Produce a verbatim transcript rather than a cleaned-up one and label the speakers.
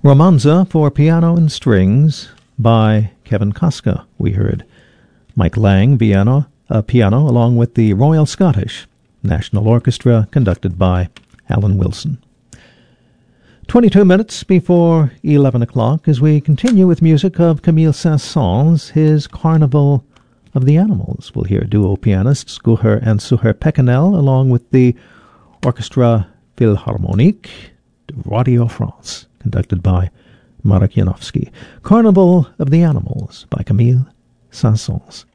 Speaker 1: Romanza for piano and strings by Kevin Koska. We heard Mike Lang, piano, uh, piano along with the Royal Scottish National Orchestra, conducted by Alan Wilson. twenty-two minutes before eleven o'clock as we continue with music of Camille Saint-Saëns, his Carnival of the Animals. We'll hear duo pianists Guher and Suher Pecanel along with the Orchestra Philharmonique de Radio France, conducted by Marek Janowski. Carnival of the Animals by Camille Saint-Saëns.